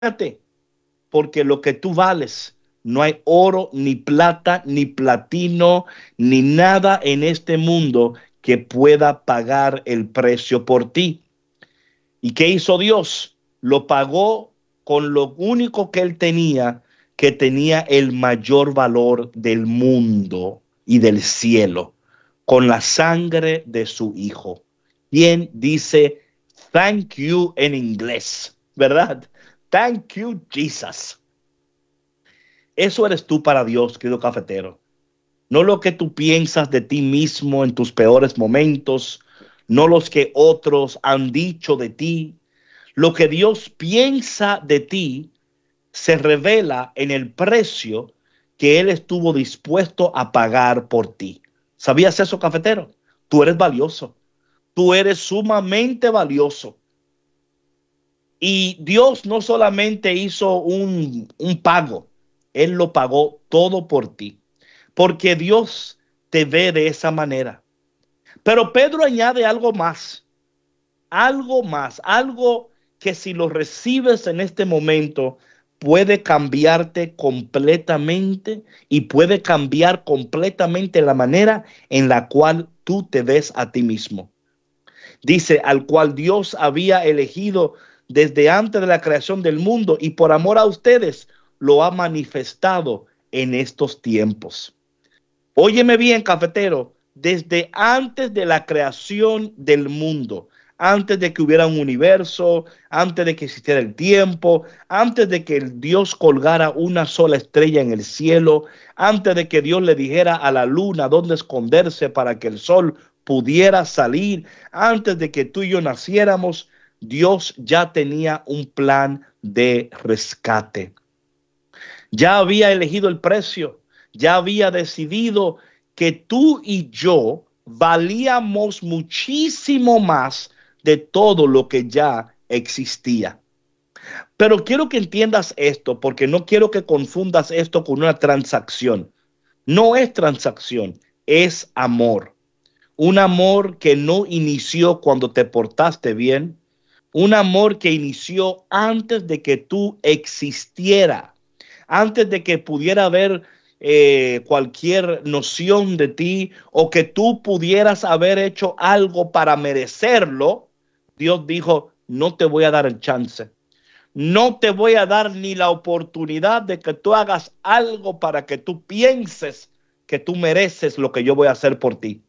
Inclínate, porque lo que tú vales, no hay oro, ni plata, ni platino, ni nada en este mundo que pueda pagar el precio por ti. ¿Y qué hizo Dios? Lo pagó con lo único que tenía el mayor valor del mundo y del cielo, con la sangre de su Hijo. ¿Quién dice thank you en inglés? ¿Verdad? Thank you, Jesus. Eso eres tú para Dios, querido cafetero. No lo que tú piensas de ti mismo en tus peores momentos, no los que otros han dicho de ti. Lo que Dios piensa de ti se revela en el precio que Él estuvo dispuesto a pagar por ti. ¿Sabías eso, cafetero? Tú eres valioso. Tú eres sumamente valioso. Y Dios no solamente hizo un pago, Él lo pagó todo por ti, porque Dios te ve de esa manera. Pero Pedro añade algo que si lo recibes en este momento puede cambiarte completamente y puede cambiar completamente la manera en la cual tú te ves a ti mismo. Dice, al cual Dios había elegido desde antes de la creación del mundo y por amor a ustedes lo ha manifestado en estos tiempos. Óyeme bien, cafetero, desde antes de la creación del mundo, antes de que hubiera un universo, antes de que existiera el tiempo, antes de que el Dios colgara una sola estrella en el cielo, antes de que Dios le dijera a la luna dónde esconderse para que el sol pudiera salir, antes de que tú y yo naciéramos, Dios ya tenía un plan de rescate. Ya había elegido el precio, ya había decidido que tú y yo valíamos muchísimo más de todo lo que ya existía. Pero quiero que entiendas esto, porque no quiero que confundas esto con una transacción. No es transacción, es amor. Un amor que no inició cuando te portaste bien, un amor que inició antes de que tú existieras, antes de que pudiera haber cualquier noción de ti o que tú pudieras haber hecho algo para merecerlo. Dios dijo, no te voy a dar el chance. No te voy a dar ni la oportunidad de que tú hagas algo para que tú pienses que tú mereces lo que yo voy a hacer por ti.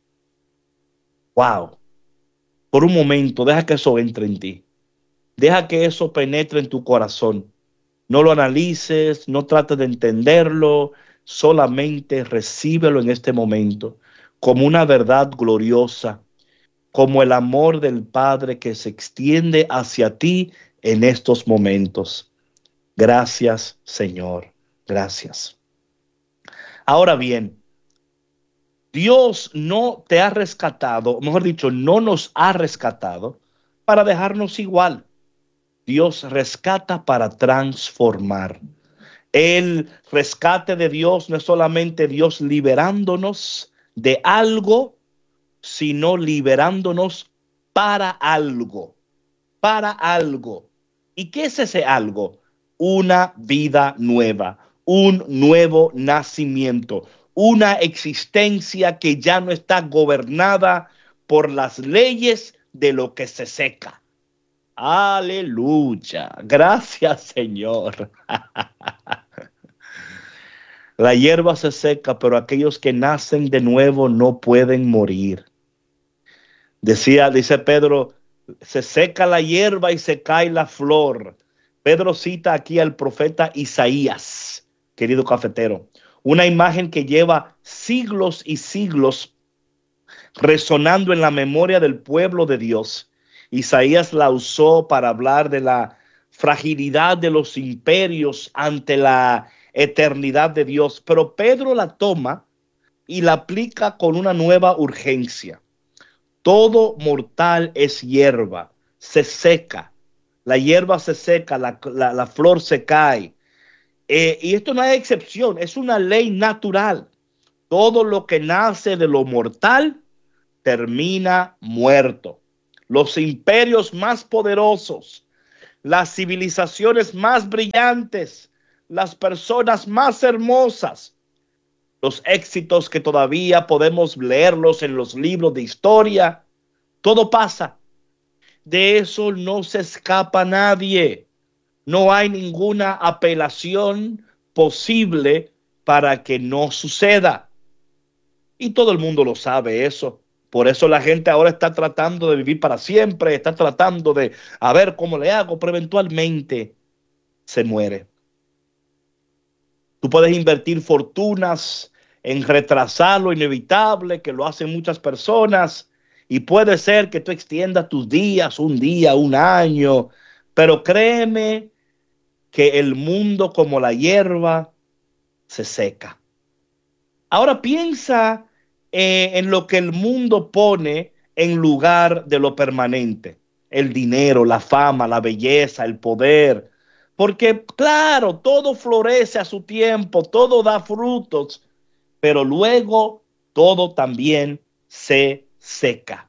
Wow. Por un momento, deja que eso entre en ti. Deja que eso penetre en tu corazón. No lo analices, no trates de entenderlo, solamente recíbelo en este momento como una verdad gloriosa, como el amor del Padre que se extiende hacia ti en estos momentos. Gracias, Señor. Gracias. Ahora bien, Dios no te ha rescatado, mejor dicho, no nos ha rescatado para dejarnos igual. Dios rescata para transformar. El rescate de Dios no es solamente Dios liberándonos de algo, sino liberándonos para algo, para algo. ¿Y qué es ese algo? Una vida nueva, un nuevo nacimiento, una existencia que ya no está gobernada por las leyes de lo que se seca. Aleluya. Gracias, Señor. La hierba se seca, pero aquellos que nacen de nuevo no pueden morir. Dice Pedro, se seca la hierba y se cae la flor. Pedro cita aquí al profeta Isaías, querido cafetero, una imagen que lleva siglos y siglos resonando en la memoria del pueblo de Dios. Isaías la usó para hablar de la fragilidad de los imperios ante la eternidad de Dios, pero Pedro la toma y la aplica con una nueva urgencia. Todo mortal es hierba, se seca, la hierba se seca, la flor se cae. Y esto no es excepción, es una ley natural. Todo lo que nace de lo mortal termina muerto. Los imperios más poderosos, las civilizaciones más brillantes, las personas más hermosas, los éxitos que todavía podemos leerlos en los libros de historia, todo pasa. De eso no se escapa nadie. No hay ninguna apelación posible para que no suceda. Y todo el mundo lo sabe eso. Por eso la gente ahora está tratando de vivir para siempre, está tratando de a ver cómo le hago, pero eventualmente se muere. Tú puedes invertir fortunas en retrasar lo inevitable, que lo hacen muchas personas, y puede ser que tú extiendas tus días, un día, un año, pero créeme que el mundo como la hierba se seca. Ahora piensa en lo que el mundo pone en lugar de lo permanente. El dinero, la fama, la belleza, el poder. Porque claro, todo florece a su tiempo, todo da frutos, pero luego todo también se seca.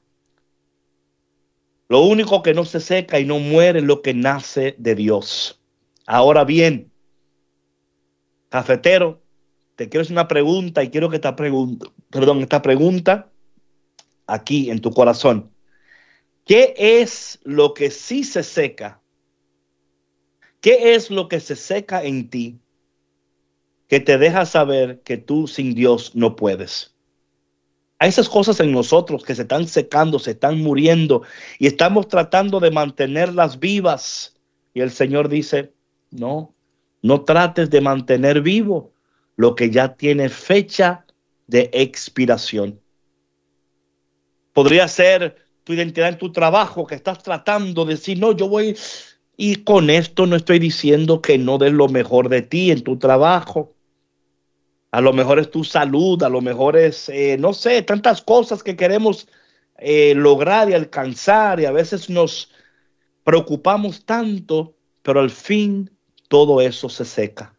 Lo único que no se seca y no muere es lo que nace de Dios. Ahora bien, cafetero, te quiero hacer una pregunta y quiero que esta pregunta aquí en tu corazón. ¿Qué es lo que sí se seca? ¿Qué es lo que se seca en ti que te deja saber que tú sin Dios no puedes? Hay esas cosas en nosotros que se están secando, se están muriendo y estamos tratando de mantenerlas vivas. Y el Señor dice, no, no trates de mantener vivo lo que ya tiene fecha de expiración. Podría ser tu identidad en tu trabajo, que estás tratando de decir, no, yo voy, y con esto no estoy diciendo que no des lo mejor de ti en tu trabajo. A lo mejor es tu salud, a lo mejor es, no sé, tantas cosas que queremos lograr y alcanzar, y a veces nos preocupamos tanto, pero al fin todo eso se seca.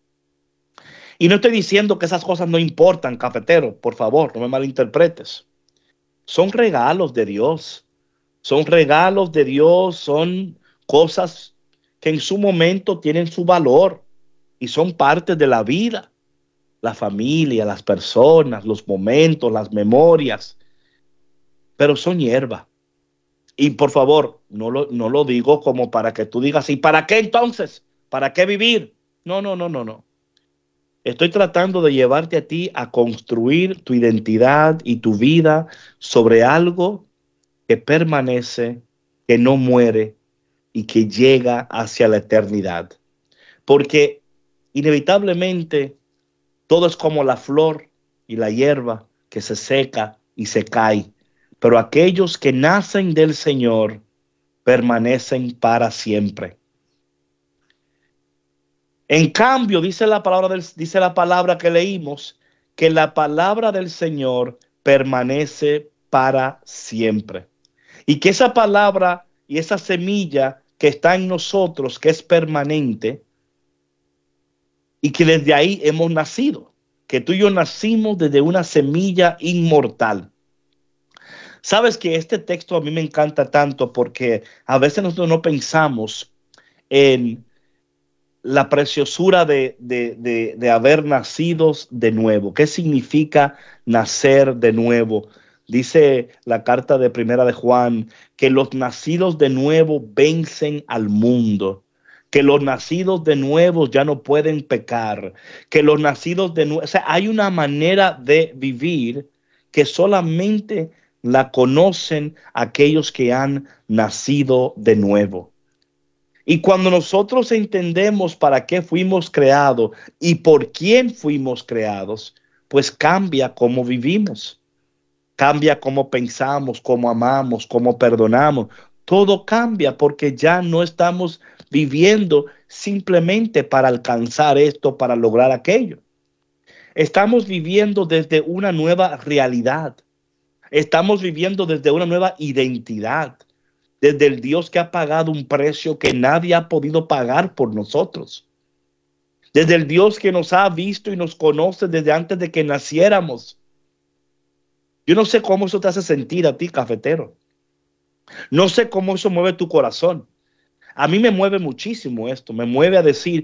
Y no estoy diciendo que esas cosas no importan, cafetero, por favor, no me malinterpretes. Son regalos de Dios. Son regalos de Dios, son cosas que en su momento tienen su valor y son parte de la vida. La familia, las personas, los momentos, las memorias, pero son hierba. Y por favor, no lo digo como para que tú digas, ¿y para qué entonces? ¿Para qué vivir? No, no, no, no, no. Estoy tratando de llevarte a ti a construir tu identidad y tu vida sobre algo que permanece, que no muere y que llega hacia la eternidad. Porque inevitablemente todo es como la flor y la hierba que se seca y se cae. Pero aquellos que nacen del Señor permanecen para siempre. En cambio, dice la palabra que leímos, que la palabra del Señor permanece para siempre. Y que esa palabra y esa semilla que está en nosotros, que es permanente, y que desde ahí hemos nacido, que tú y yo nacimos desde una semilla inmortal. Sabes que este texto a mí me encanta tanto porque a veces nosotros no pensamos en la preciosura de haber nacidos de nuevo. ¿Qué significa nacer de nuevo? Dice la carta de Primera de Juan que los nacidos de nuevo vencen al mundo, que los nacidos de nuevo ya no pueden pecar, que los nacidos de nuevo, o sea, hay una manera de vivir que solamente la conocen aquellos que han nacido de nuevo. Y cuando nosotros entendemos para qué fuimos creados y por quién fuimos creados, pues cambia cómo vivimos, cambia cómo pensamos, cómo amamos, cómo perdonamos. Todo cambia porque ya no estamos viviendo simplemente para alcanzar esto, para lograr aquello. Estamos viviendo desde una nueva realidad. Estamos viviendo desde una nueva identidad, desde el Dios que ha pagado un precio que nadie ha podido pagar por nosotros, desde el Dios que nos ha visto y nos conoce desde antes de que naciéramos. Yo no sé cómo eso te hace sentir a ti, cafetero. No sé cómo eso mueve tu corazón. a mí me mueve muchísimo esto, me mueve a decir,